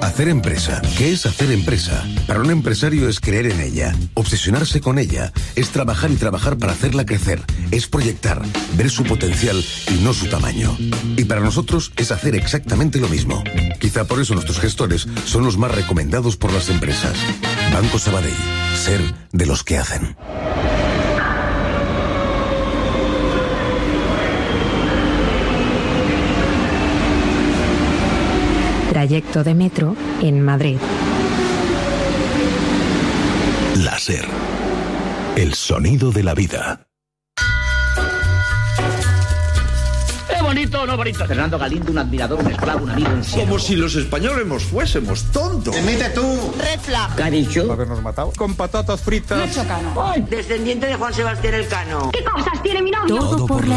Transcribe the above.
Hacer empresa. ¿Qué es hacer empresa? Para un empresario es creer en ella, obsesionarse con ella, es trabajar y trabajar para hacerla crecer, es proyectar, ver su potencial y no su tamaño. Y para nosotros es hacer exactamente lo mismo. Quizá por eso nuestros gestores son los más recomendados por las empresas. Banco Sabadell. Ser de los que hacen. Trayecto de metro en Madrid. La SER. El sonido de la vida. ¿Bonito o no bonito? Fernando Galindo, un admirador, un esclavo, un amigo, un siervo. Como si los españoles fuésemos tontos. Emite tú. Red flag. ¿Qué ha dicho? Habernos matado. Con patatas fritas. Nacho Cano. Descendiente de Juan Sebastián Elcano. ¿Qué cosas tiene mi novio? Todo por la